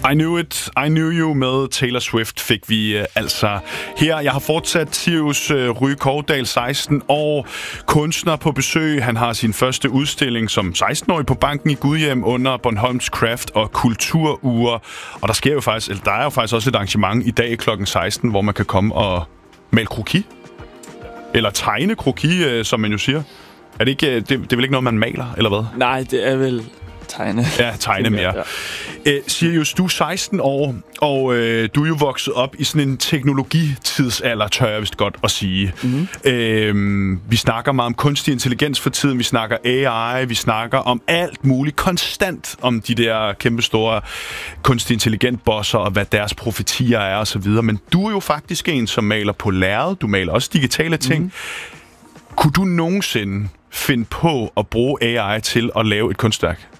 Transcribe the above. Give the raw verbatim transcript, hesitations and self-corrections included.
I Knew It, I Knew You med Taylor Swift fik vi øh, altså her. Jeg har fortsat Sirius øh, Ryge Kovdal, seksten år, kunstner på besøg. Han har sin første udstilling som seksten-årig på Banken i Gudhjem under Bornholms Craft- og Kulturuger. Og der sker jo faktisk, eller der er jo faktisk også et arrangement i dag klokken seksten, hvor man kan komme og male kroki. Eller tegne kroki, øh, som man jo siger. Er det ikke, det, det er vel ikke noget, man maler, eller hvad? Nej, det er vel tegne. Ja, tegne mere. Ja. Æ, Sirius, du er seksten år, og øh, du er jo vokset op i sådan en teknologitidsalder, tør jeg vist godt at sige. Mm-hmm. Æm, vi snakker meget om kunstig intelligens for tiden, vi snakker A I, vi snakker om alt muligt, konstant om de der kæmpe store kunstig intelligent bosser, og hvad deres profetier er og så videre. Men du er jo faktisk en, som maler på lærred, du maler også digitale ting. Mm-hmm. Kunne du nogensinde finde på at bruge A I til at lave et kunstværk?